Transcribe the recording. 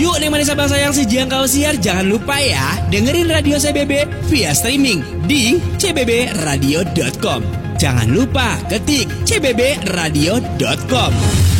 Yuk nih manis abang sayang si jangkau siar, jangan lupa ya dengerin Radio CBB via streaming di cbbradio.com. Jangan lupa ketik cbbradio.com.